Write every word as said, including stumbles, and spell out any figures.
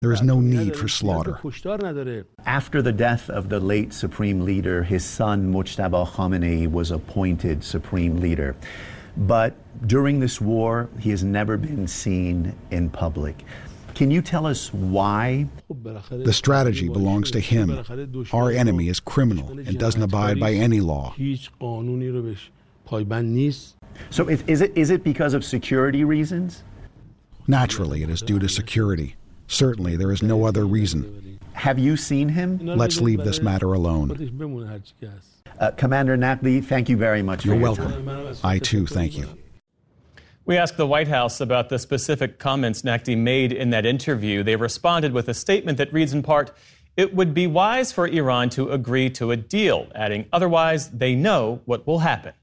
There is no need for slaughter. After the death of the late Supreme Leader, his son Mujtaba Khamenei was appointed Supreme Leader. But during this war, he has never been seen in public. Can you tell us why? The strategy belongs to him. Our enemy is criminal and doesn't abide by any law. So is, is it is it because of security reasons? Naturally, it is due to security. Certainly, there is no other reason. Have you seen him? Let's leave this matter alone. Uh, Commander Naqvi, thank you very much. You're for your welcome. time. I too thank you. We asked the White House about the specific comments Naqvi made in that interview. They responded with a statement that reads in part, "It would be wise for Iran to agree to a deal," adding, "Otherwise, they know what will happen."